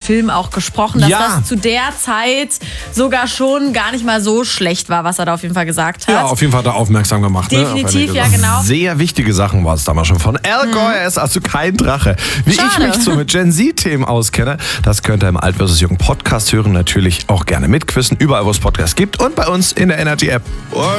Film auch gesprochen, dass das zu der Zeit sogar schon gar nicht mal so schlecht war, was er da auf jeden Fall gesagt hat. Ja, auf jeden Fall hat er aufmerksam gemacht. Definitiv, ja genau. Sehr wichtige Sachen war es damals schon von Al Gore. Er ist also kein Drache. Wie ich mich so mit Gen Z-Themen auskenne, das könnt ihr im Alt vs. Jung Podcast hören. Natürlich auch gerne mitquissen, überall wo es Podcasts gibt und bei uns in der Energy App.